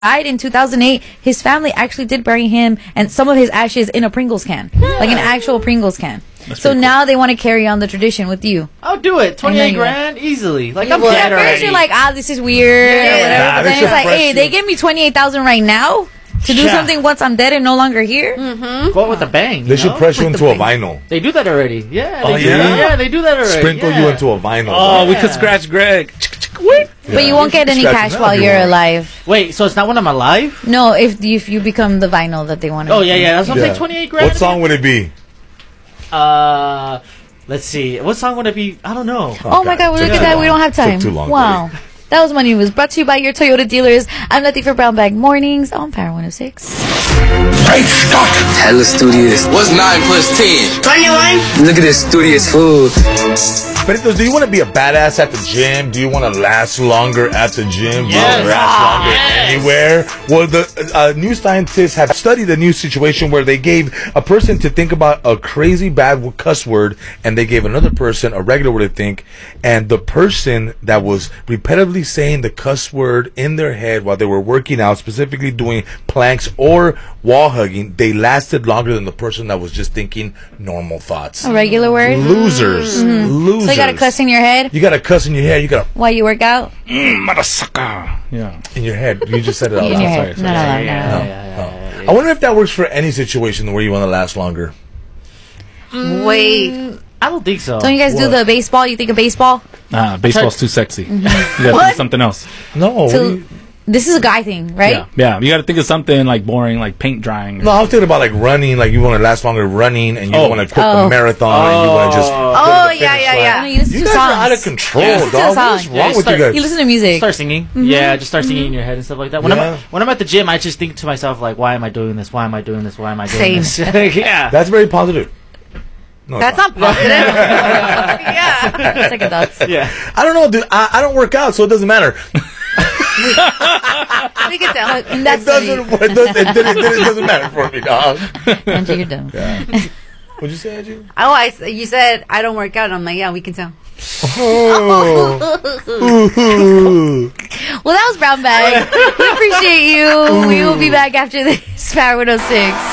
died in 2008, his family actually did bury him and some of his ashes in a Pringles can, like an actual Pringles can. So now they want to carry on the tradition with you. I'll do it. 28 grand easily. Like, I'm dead at already. first you're like, this is weird. Yeah, but then it's like, hey, they give me 28,000 right now to do something once I'm dead and no longer here. Go with a bang. They should press you into a vinyl. They do that already. Yeah. Oh, yeah? They do that already. Sprinkle you into a vinyl. Oh, we could scratch Greg. But you won't get any cash while you're alive. Wait, so it's not when I'm alive? No, if you become the vinyl that they want to. Oh, yeah. That's what I'm saying. 28 grand. What song would it be? Let's see. What song would it be? I don't know. Oh my God, look at that. We don't have time. Took too long. Wow. That was Money Moves, brought to you by your Toyota dealers. I'm Letty for Brown Bag Mornings on Power 106. Great Scott! Hella studious. What's 9 plus 10? 21. Look at this studious food. Benito, do you want to be a badass at the gym? Do you want to last longer at the gym? Yes. Last longer anywhere? Well, the new scientists have studied a new situation where they gave a person to think about a crazy bad cuss word, and they gave another person a regular word to think, and the person that was repetitively saying the cuss word in their head while they were working out, specifically doing planks or wall hugging, they lasted longer than the person that was just thinking normal thoughts. A regular word? Losers. Losers. So you got to cuss in your head? You got to cuss in your head. You got to... While you work out? Marasaka. Yeah. In your head. You just said it out In loud. your head. Sorry. No. I wonder if that works for any situation where you want to last longer. Wait. I don't think so. Don't you guys do the baseball? You think of baseball? Baseball's too sexy. You gotta do something else. No. So, this is a guy thing, right? Yeah. You gotta think of something like boring, like paint drying. No, I was thinking about like running, like you want to last longer running and you want to quit the marathon and you want to just... yeah. You listen You to guys songs. are out of control, Listen to dog. a What's song. wrong with you guys? You listen to music. Start singing. Yeah, just start singing in your head and stuff like that. When I'm at the gym, I just think to myself, like, why am I doing this? Why am I doing this? Why am I doing this? Yeah. That's very positive. No, That's not positive. Yeah. Second thoughts. Yeah. I don't know, dude. I don't work out, so it doesn't matter. We can tell. In that It doesn't matter for me, dog. Angie, you're dumb. What'd you say, Angie? Oh, you said I don't work out. I'm like, yeah, we can tell. Oh. Well, that was Brown Bag. We appreciate you. We will be back after this. Power 106.